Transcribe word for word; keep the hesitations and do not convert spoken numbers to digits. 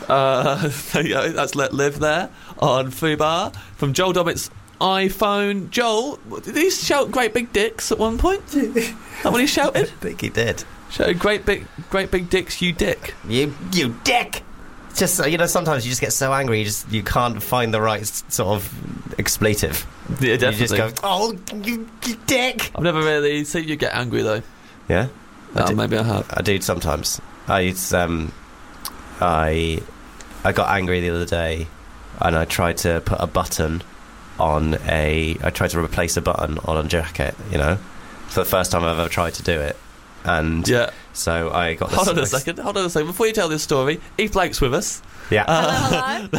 Uh, there you go. That's Let Live there on Fubar from Joel Dobbitt's iPhone. Joel, did he shout "great big dicks" at one point? Is that what he shouted? I think he did. Shouted "great big, great big dicks, you dick." You, you dick. Just, you know, sometimes you just get so angry, you just you can't find the right s- sort of expletive. Yeah, definitely. You just go, oh, you, you dick. I've never really seen you get angry though. Yeah. Oh, I do, maybe I have. I do sometimes. I it's, um, I I got angry the other day, and I tried to put a button on a. I tried to replace a button on a jacket. You know, for the first time I've ever tried to do it, and Yeah. so I got. This Hold on a like, second. Hold on a second. Before you tell this story, Eve Blake's with us. Yeah. Uh, Hello, hello.